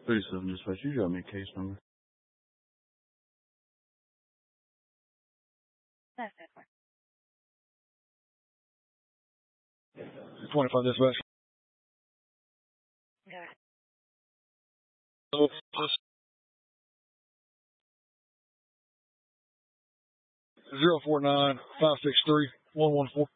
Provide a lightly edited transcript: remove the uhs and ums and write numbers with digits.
37 dispatch, you got me a case number. That's it. 25 dispatch. Go ahead. So, just 049-563-114.